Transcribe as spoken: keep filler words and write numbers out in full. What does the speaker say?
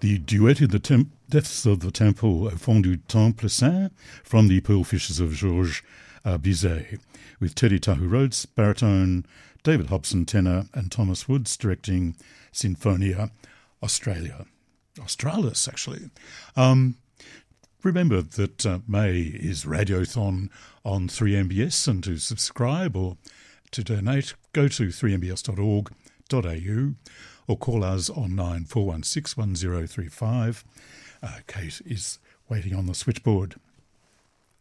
The duet in the temp- depths of the temple au fond du Temple Saint from the Pearl Fishes of Georges uh, Bizet, with Teddy Tahu Rhodes, baritone, David Hobson, tenor, and Thomas Woods directing Sinfonia Australia. Australis, actually. Um, remember that uh, May is Radiothon on three M B S, and to subscribe or to donate, go to three m b s dot org dot a u or call us on nine four one six one zero three five. Uh, Kate is waiting on the switchboard.